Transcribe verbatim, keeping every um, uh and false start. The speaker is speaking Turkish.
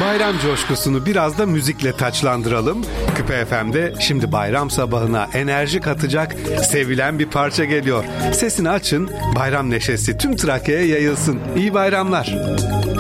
bayram coşkusunu biraz da müzikle taçlandıralım. Küpe F M'de şimdi bayram sabahına enerji katacak sevilen bir parça geliyor. Sesini açın, bayram neşesi tüm Trakya'ya yayılsın. İyi bayramlar.